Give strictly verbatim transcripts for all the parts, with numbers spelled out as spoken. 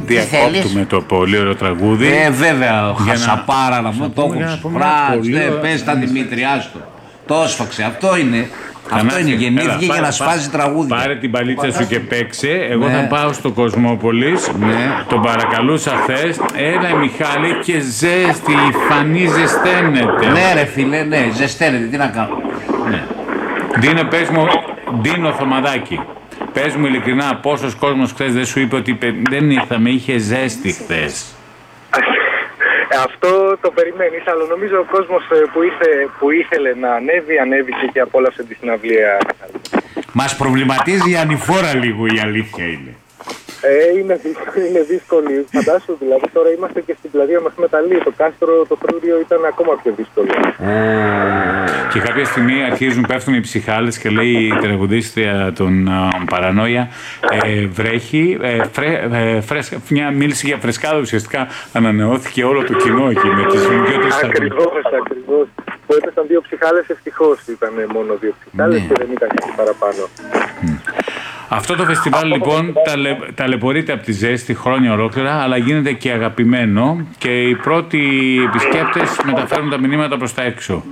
Διακόπτουμε το πολύ ωραίο τραγούδι. Ε, βέβαια, χασαπάρα να μου το ακούσει. Πες τα Δημήτρη, άστο. Το έσφαξε, αυτό είναι. Αυτό είναι, γεννήθηκε για να σφάζει τραγούδια. Πάρε την παλίτσα σου και παίξε. Εγώ θα πάω στο Κοσμόπολης. Τον παρακαλούσα χθες. Έλα Μιχάλη και ζέστη, η φανή ζεσταίνεται. Ναι ρε φίλε, ναι, ζεσταίνεται, τι να κάνω. Ντίνο, πες μου, Ντίνο Θωμαδάκη. Πες μου ειλικρινά, πόσος κόσμος χθες δεν σου είπε ότι δεν ήρθαμε, είχε ζέστη χθες? Αυτό το περιμένεις, αλλά νομίζω ο κόσμος που, ήρθε, που ήθελε να ανέβει, ανέβηκε και απόλαυσε τη συναυλία. Μας προβληματίζει η ανηφόρα λίγο, η αλήθεια είναι. Ε, είναι, είναι δύσκολη. Φαντάσου, δηλαδή τώρα είμαστε και στην πλατεία Μαχμεταλή. Το κάστρο, το φρούριο ήταν ακόμα πιο δύσκολο. Και κάποια στιγμή αρχίζουν, πέφτουν οι ψυχάλες και λέει η τραγουδίστρια των uh, Παρανόια, ε, βρέχει, ε, φρέ, ε, φρέσκα, μια μίληση για φρεσκάδα, ουσιαστικά ανανεώθηκε όλο το κοινό εκεί με τις δυο-τρεις. Ακριβώς, ακριβώς. Που έπεσαν δύο ψυχάλες, ευτυχώς ήταν μόνο δύο ψυχάλες ναι. Και δεν ήταν κάτι παραπάνω. Mm. Αυτό το φεστιβάλ λοιπόν ταλαι, ταλαιπωρείται από τη ζέστη χρόνια ολόκληρα, αλλά γίνεται και αγαπημένο και οι πρώτοι επισκέπτες μεταφέρουν τα μηνύματα προς τα έξω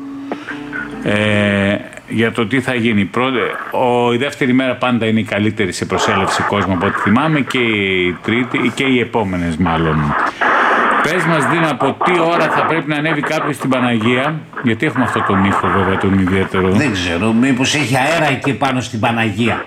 ε, για το τι θα γίνει. Πρώτη, ο, η δεύτερη μέρα πάντα είναι η καλύτερη σε προσέλευση κόσμο από ό,τι θυμάμαι και η τρίτη και οι επόμενες μάλλον. Πες μας Δίνα, από τι ώρα θα πρέπει να ανέβει κάποιος στην Παναγία, γιατί έχουμε αυτό τον ήχο βέβαια τον ιδιαίτερο. Δεν ξέρω, μήπως έχει αέρα εκεί πάνω στην Παναγία.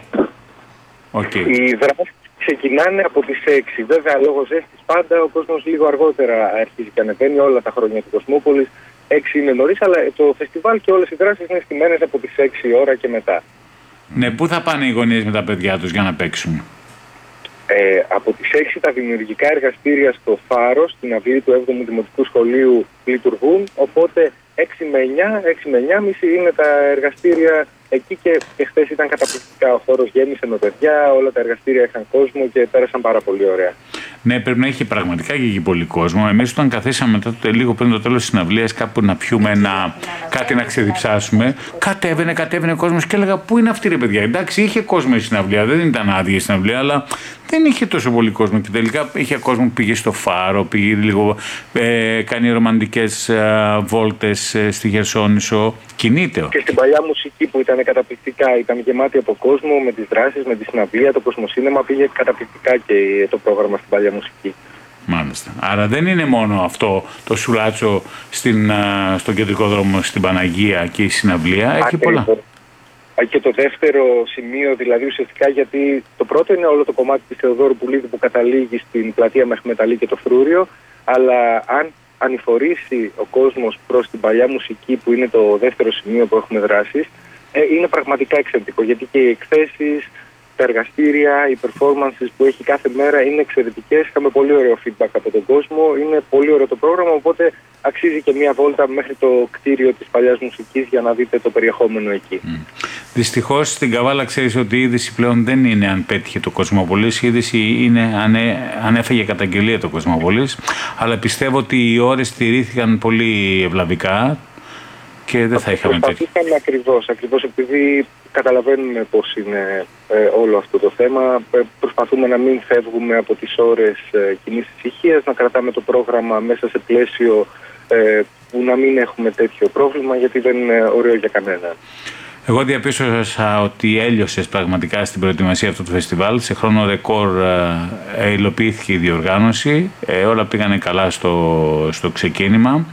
Okay. Οι δράσεις ξεκινάνε από τις έξι. Βέβαια, λόγω ζέστης πάντα ο κόσμος λίγο αργότερα αρχίζει και ανεβαίνει όλα τα χρόνια του Κοσμόπολης. έξι είναι νωρίς, αλλά το φεστιβάλ και όλες οι δράσεις είναι στημένες από τις έξι ώρα και μετά. Ναι, πού θα πάνε οι γονείς με τα παιδιά τους για να παίξουν? Ε, από τις έξι τα δημιουργικά εργαστήρια στο Φάρο, στην αυλή του έβδομου Δημοτικού Σχολείου λειτουργούν, οπότε έξι με εννιά, έξι με εννιά και μισή είναι τα εργαστήρια εκεί και, και χθες ήταν καταπληκτικά. Ο χώρος γέμισε με παιδιά, όλα τα εργαστήρια είχαν κόσμο και πέρασαν πάρα πολύ ωραία. Ναι, πρέπει να έχει πραγματικά και εκεί πολύ κόσμο. Εμείς όταν καθίσαμε μετά το, λίγο πριν το τέλος της συναυλίας κάπου να πιούμε ένα, κάτι να ξεδιψάσουμε, κατέβαινε, κατέβαινε ο κόσμος και έλεγα πού είναι αυτοί ρε παιδιά. Εντάξει, είχε κόσμο η συναυλία, δεν ήταν άδεια η συναυλία, αλλά δεν είχε τόσο πολύ κόσμο και τελικά είχε κόσμο που πήγε στο Φάρο, πήγε λίγο, ε, κάνει ρομαντικές ε, βόλτες ε, στη Χερσόνησο, κινείται. Και στην παλιά μουσική που ήταν καταπληκτικά, ήταν γεμάτη από κόσμο με τις δράσεις, με τη συναυλία, το Κοσμοσύνεμα πήγε καταπληκτικά και το πρόγραμμα στην παλιά μουσική. Μάλιστα. Άρα δεν είναι μόνο αυτό το σουλάτσο στην, στον κεντρικό δρόμο στην Παναγία και η συναυλία, έχει Ά, πολλά. Και το δεύτερο σημείο, δηλαδή ουσιαστικά, γιατί το πρώτο είναι όλο το κομμάτι της Θεοδόρου Πουλίδη που καταλήγει στην πλατεία Μαχμεταλή και το Φρούριο, αλλά αν ανηφορήσει ο κόσμος προς την παλιά μουσική που είναι το δεύτερο σημείο που έχουμε δράσεις, ε, είναι πραγματικά εξαιρετικό, γιατί και οι εκθέσεις, τα εργαστήρια, οι performances που έχει κάθε μέρα είναι εξαιρετικές. Είχαμε πολύ ωραίο feedback από τον κόσμο, είναι πολύ ωραίο το πρόγραμμα, οπότε αξίζει και μια βόλτα μέχρι το κτίριο της παλιάς μουσικής για να δείτε το περιεχόμενο εκεί. Mm. Δυστυχώς στην Καβάλα ξέρεις ότι η είδηση πλέον δεν είναι αν πέτυχε το Κοσμοπολής, η είδηση είναι αν, έ, αν έφεγε καταγγελία το Κοσμοπολής, αλλά πιστεύω ότι οι ώρες στηρίθηκαν πολύ ευλαβικά και δεν θα είχαμε τέτοιο. Προσπαθήσαμε ακριβώς, ακριβώς επειδή καταλαβαίνουμε πώς είναι ε, όλο αυτό το θέμα. Ε, προσπαθούμε να μην φεύγουμε από τις ώρες ε, κοινής ησυχίας, να κρατάμε το πρόγραμμα μέσα σε πλαίσιο ε, που να μην έχουμε τέτοιο πρόβλημα, γιατί δεν είναι ωραίο για κανένα. Εγώ διαπίστωσα ότι έλειωσες πραγματικά στην προετοιμασία αυτού του φεστιβάλ. Σε χρόνο ρεκόρ ε, υλοποιήθηκε η διοργάνωση. Ε, όλα πήγανε καλά στο, στο ξεκίνημα.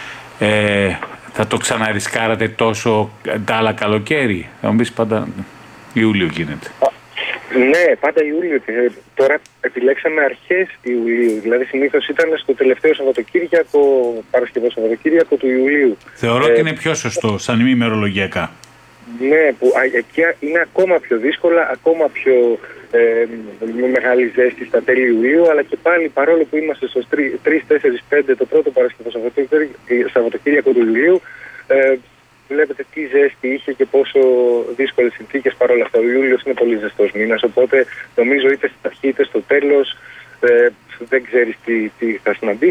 Ε, Θα το ξαναρισκάρατε τόσο τα άλλα καλοκαίρι? Θα μου πεις πάντα Ιούλιο γίνεται. Ναι, πάντα Ιούλιο. Τώρα επιλέξαμε αρχές Ιουλίου. Δηλαδή συνήθως ήταν στο τελευταίο Σαββατοκύριακο, Παρασκευό Σαββατοκύριακο του Ιουλίου. Θεωρώ ε, ότι είναι πιο σωστό, σαν ημερολογιακά. Ναι, που α, εκεί είναι ακόμα πιο δύσκολα, ακόμα πιο ε, με μεγάλη ζέστη στα τέλη Ιουλίου, αλλά και πάλι παρόλο που είμαστε στο τρεις, τέσσερις, πέντε το πρώτο Παρασκευό Σαββατοκύριακο του Ιουλίου, ε, βλέπετε τι ζέστη είχε και πόσο δύσκολες συνθήκες παρόλα αυτά. Ο Ιούλιος είναι πολύ ζεστός μήνας, οπότε νομίζω είτε στην αρχή είτε στο τέλος ε, δεν ξέρεις τι, τι θα συναντήσεις.